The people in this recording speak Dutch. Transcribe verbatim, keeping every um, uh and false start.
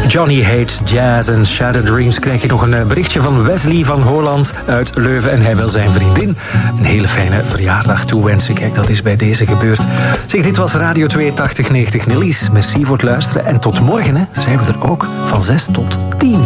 Johnny Hates Jazz en Shattered Dreams. Krijg je nog een berichtje van Wesley van Holland uit Leuven. En hij wil zijn vriendin een hele fijne verjaardag toewensen. Kijk, dat is bij deze gebeurd. Zeg, dit was Radio twee tachtig negentig Nelly's. Merci voor het luisteren. En tot morgen hè, zijn we er ook van zes tot tien.